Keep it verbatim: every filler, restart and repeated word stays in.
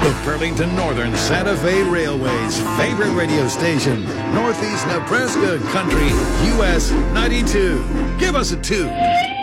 The Burlington Northern Santa Fe Railway's favorite radio station, Northeast Nebraska Country, U S ninety-two. Give us a toot.